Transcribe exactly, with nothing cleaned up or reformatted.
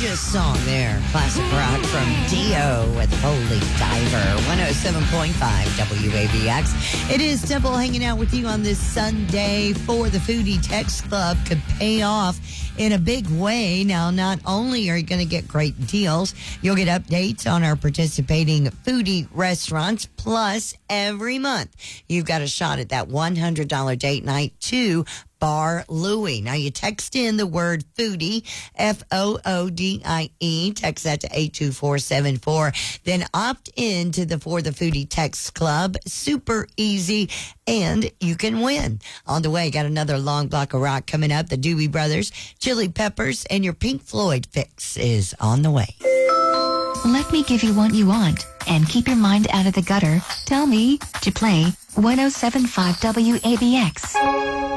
gorgeous song there. Classic rock from Dio with Holy Diver. one oh seven point five W A B X. It is Temple hanging out with you on this Sunday for the Foodie Text Club. Could pay off in a big way. Now, not only are you going to get great deals, you'll get updates on our participating foodie restaurants. Plus, every month, you've got a shot at that one hundred dollars date night to Bar Louie. Now, you text in the word foodie, F O O D I E. Text that to eight two four seven four. Then opt in to the For the Foodie Text Club. Super easy, and you can win. On the way, got another long block of rock coming up. The Doobie Brothers, Chili Peppers, and your Pink Floyd fix is on the way. Let me give you what you want and keep your mind out of the gutter. Tell me to play one oh seven point five W A B X.